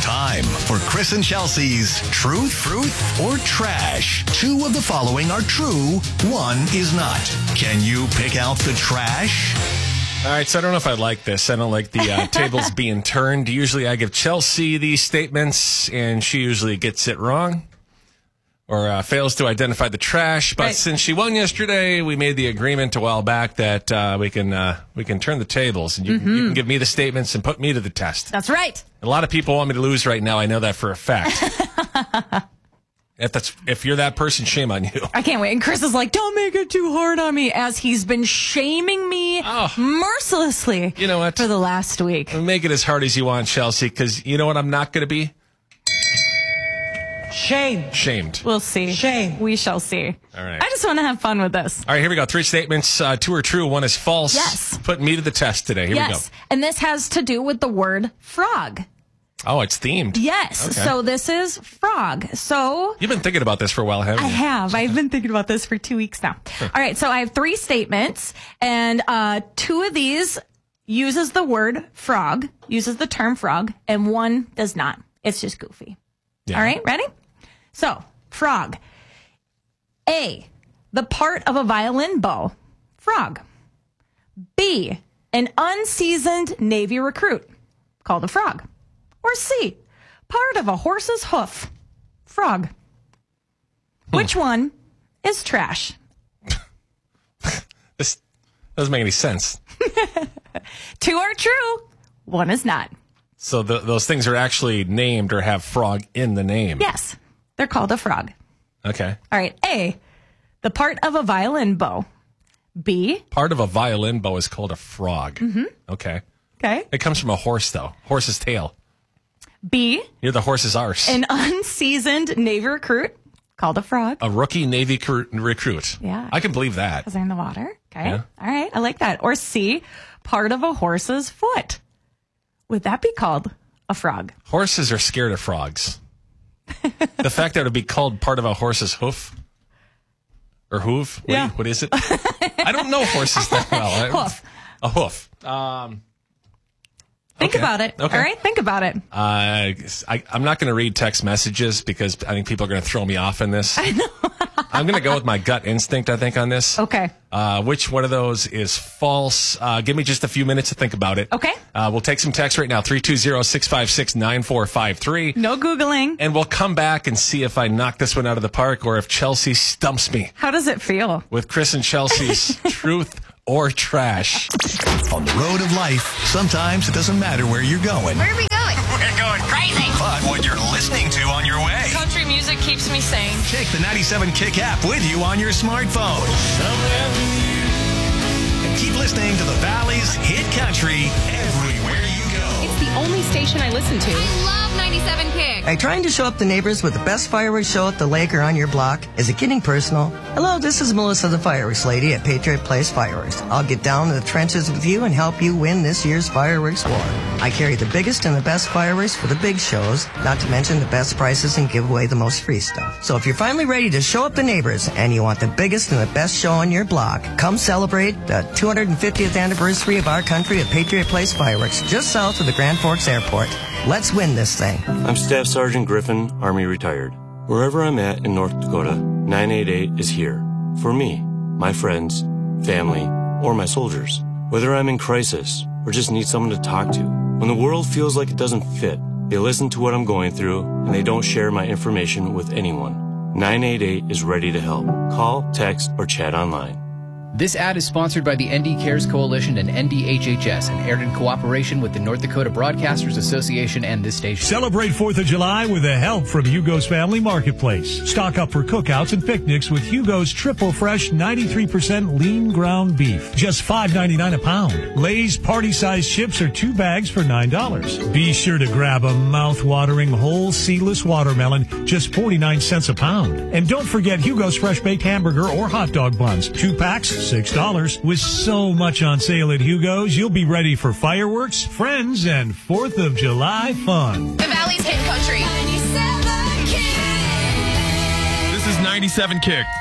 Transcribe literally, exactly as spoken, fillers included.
Time for Chris and Chelsea's Truth, Truth, or Trash. Two of the following are true, one is not. Can you pick out the trash? All right, so I don't know if I like this. I don't like the uh, tables being turned. Usually I give Chelsea these statements, and she usually gets it wrong or uh, fails to identify the trash. But right. since she won yesterday, we made the agreement a while back that uh, we can uh, we can turn the tables, and you, mm-hmm. you can give me the statements and put me to the test. That's right. A lot of people want me to lose right now. I know that for a fact. If that's if you're that person, shame on you. I can't wait. And Chris is like, don't make it too hard on me, as he's been shaming me oh. mercilessly you know what? for the last week. Make it as hard as you want, Chelsea, because you know what I'm not going to be? Shame. Shamed. We'll see. Shame. We shall see. All right. I just want to have fun with this. All right, here we go. Three statements. Uh, two are true. One is false. Yes. Put me to the test today. Here yes. we go. And this has to do with the word frog. Oh, it's themed. Yes. Okay. So this is frog. So You've been thinking about this for a while, haven't I you? have. I've been thinking about this for two weeks now. All right. So I have three statements, and uh, two of these uses the word frog, uses the term frog, and one does not. It's just goofy. Yeah. All right. Ready? So, frog. A, the part of a violin bow. Frog. B, an unseasoned Navy recruit. Called a frog. Or C, part of a horse's hoof. Frog. Hmm. Which one is trash? This doesn't make any sense. Two are true. One is not. So the, those things are actually named or have frog in the name. Yes. They're called a frog. Okay. All right. A, the part of a violin bow. B. Part of a violin bow is called a frog. Mm-hmm. Okay. Okay. It comes from a horse, though. Horse's tail. B. You're the horse's arse. An unseasoned Navy recruit called a frog. A rookie Navy cr- recruit. Yeah. I can believe that. Because they're in the water. Okay. Yeah. All right. I like that. Or C. Part of a horse's foot. Would that be called a frog? Horses are scared of frogs. The fact that it would be called part of a horse's hoof or hoof, what, yeah. what is it? I don't know horses that well. Hoof. A hoof. Um, think okay. about it. Okay. All right, think about it. Uh, I, I'm not going to read text messages because I think people are going to throw me off in this. I know. I'm going to go with my gut instinct, I think, on this. Okay. Uh, which one of those is false? Uh, give me just a few minutes to think about it. Okay. Uh, we'll take some text right now, three two zero, six five six, nine four five three. No Googling. And we'll come back and see if I knock this one out of the park or if Chelsea stumps me How does it feel? with Chris and Chelsea's Truth or Trash. On the road of life, sometimes it doesn't matter where you're going. Where are we going? We're going crazy. But what you're listening to on your way. Country music keeps me sane. Take the ninety-seven Kick app with you on your smartphone. And keep listening to the Valley's Hit Country everywhere you go. It's the only station I listen to. I love ninety-seven Kick. Are you trying to show up the neighbors with the best fireworks show at the lake or on your block? Is it getting personal? Hello, this is Melissa the Fireworks Lady at Patriot Place Fireworks. I'll get down to the trenches with you and help you win this year's fireworks war. I carry the biggest and the best fireworks for the big shows, not to mention the best prices and give away the most free stuff. So if you're finally ready to show up the neighbors and you want the biggest and the best show on your block, come celebrate the two hundred fiftieth anniversary of our country at Patriot Place Fireworks, just south of the Grand Forks Airport. Let's win this thing. I'm Staff Sergeant Griffin, Army retired. Wherever I'm at in North Dakota, nine eight eight is here. For me, my friends, family, or my soldiers. Whether I'm in crisis or just need someone to talk to. When the world feels like it doesn't fit, they listen to what I'm going through and they don't share my information with anyone. nine eight eight is ready to help. Call, text, or chat online. This ad is sponsored by the N D Cares Coalition and N D H H S and aired in cooperation with the North Dakota Broadcasters Association and this station. Celebrate fourth of July with the help from Hugo's Family Marketplace. Stock up for cookouts and picnics with Hugo's Triple Fresh ninety-three percent lean ground beef. Just five ninety-nine a pound. Lay's party-sized chips are two bags for nine dollars. Be sure to grab a mouth-watering whole seedless watermelon, just forty-nine cents a pound. And don't forget Hugo's Fresh Baked Hamburger or hot dog buns. Two packs, six dollars. With so much on sale at Hugo's, you'll be ready for fireworks, friends, and fourth of July fun. The Valley's Hit Country. This is ninety-seven Kick.